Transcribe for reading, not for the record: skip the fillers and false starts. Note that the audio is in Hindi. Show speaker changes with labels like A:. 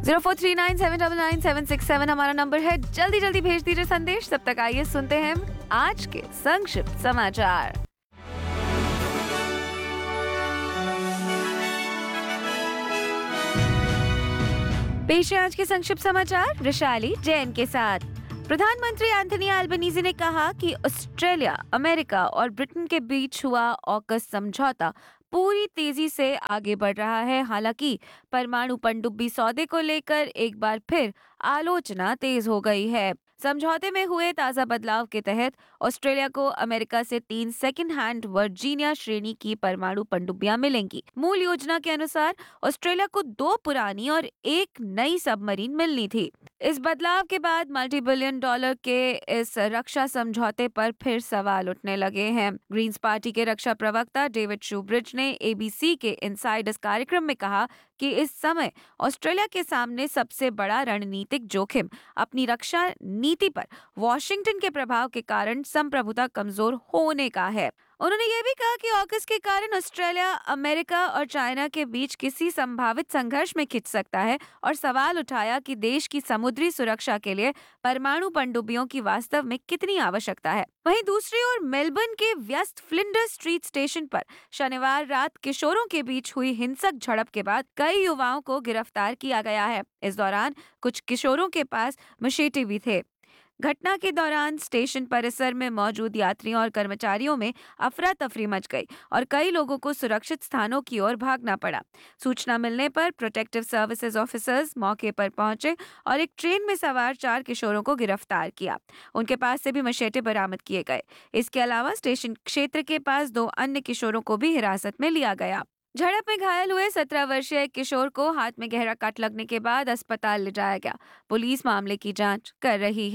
A: 0439799767 हमारा नंबर है। जल्दी जल्दी भेज दीजिए संदेश। तब तक आइए सुनते हैं आज के संक्षिप्त समाचार। पेश है आज के संक्षिप्त समाचार वैशाली जैन के साथ। प्रधानमंत्री एंथनी अल्बनीज़ी ने कहा कि ऑस्ट्रेलिया, अमेरिका और ब्रिटेन के बीच हुआ ऑकस समझौता पूरी तेजी से आगे बढ़ रहा है। हालांकि परमाणु पनडुब्बी सौदे को लेकर एक बार फिर आलोचना तेज हो गई है। समझौते में हुए ताजा बदलाव के तहत ऑस्ट्रेलिया को अमेरिका से 3 सेकेंड हैंड वर्जीनिया श्रेणी की परमाणु पनडुब्बियां मिलेंगी। मूल योजना के अनुसार ऑस्ट्रेलिया को 2 पुरानी और 1 नई सबमरीन मिलनी थी। इस बदलाव के बाद मल्टी बिलियन डॉलर के इस रक्षा समझौते पर फिर सवाल उठने लगे हैं। ग्रीन्स पार्टी के रक्षा प्रवक्ता डेविड शूब्रिज ने एबीसी के इनसाइडर्स कार्यक्रम में कहा कि इस समय ऑस्ट्रेलिया के सामने सबसे बड़ा रणनीतिक जोखिम अपनी रक्षा नीति पर वॉशिंगटन के प्रभाव के कारण संप्रभुता कमजोर होने का है। उन्होंने ये भी कहा कि ऑकस के कारण ऑस्ट्रेलिया, अमेरिका और चाइना के बीच किसी संभावित संघर्ष में खिंच सकता है और सवाल उठाया कि देश की समुद्री सुरक्षा के लिए परमाणु पनडुब्बियों की वास्तव में कितनी आवश्यकता है। वहीं दूसरी ओर मेलबर्न के व्यस्त फ्लिंडर स्ट्रीट स्टेशन पर शनिवार रात किशोरों के बीच हुई हिंसक झड़प के बाद कई युवाओं को गिरफ्तार किया गया है। इस दौरान कुछ किशोरों के पास मशेटे भी थे। घटना के दौरान स्टेशन परिसर में मौजूद यात्रियों और कर्मचारियों में अफरा तफरी मच गई और कई लोगों को सुरक्षित स्थानों की ओर भागना पड़ा। सूचना मिलने पर प्रोटेक्टिव सर्विसेज ऑफिसर्स मौके पर पहुंचे और एक ट्रेन में सवार 4 किशोरों को गिरफ्तार किया। उनके पास से भी मशेटे बरामद किए गए। इसके अलावा स्टेशन क्षेत्र के पास 2 अन्य किशोरों को भी हिरासत में लिया गया। झड़प में घायल हुए 17 वर्षीय एक किशोर को हाथ में गहरा कट लगने के बाद अस्पताल ले जाया गया। पुलिस मामले की जांच कर रही है।